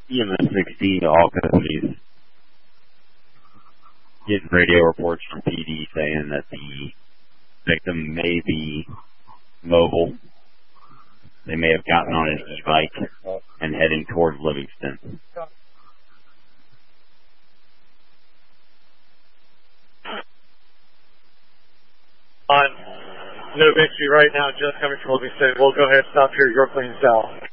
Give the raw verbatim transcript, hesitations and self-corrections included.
E M S sixteen to all companies. Getting radio reports from P D saying that the victim may be mobile. They may have gotten on an e-bike and heading toward Livingston. On no victory right now, just coming from Livingston. We'll go ahead and stop here. York Lane South.